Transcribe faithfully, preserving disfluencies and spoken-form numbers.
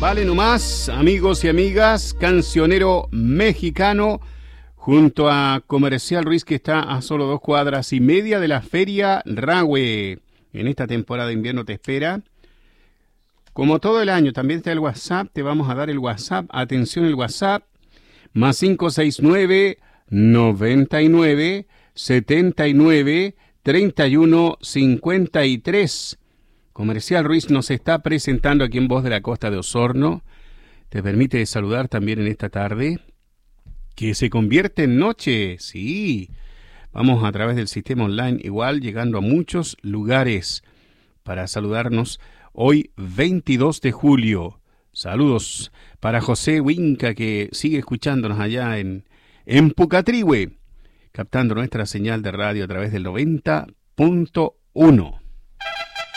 Vale nomás, amigos y amigas, cancionero mexicano, junto a Comercial Ruiz, que está a solo dos cuadras y media de la Feria Rahue. En esta temporada de invierno te espera. Como todo el año, también está el WhatsApp, te vamos a dar el WhatsApp. Atención, el WhatsApp, más cinco seis nueve, noventa y nueve, setenta y nueve, treinta y uno, cincuenta y tres. Comercial Ruiz nos está presentando aquí en Voz de la Costa de Osorno. Te permite saludar también en esta tarde, que se convierte en noche. Sí, vamos a través del sistema online igual, llegando a muchos lugares para saludarnos hoy veintidós de julio. Saludos para José Huinca, que sigue escuchándonos allá en, en Pucatrihue, captando nuestra señal de radio a través del noventa punto uno.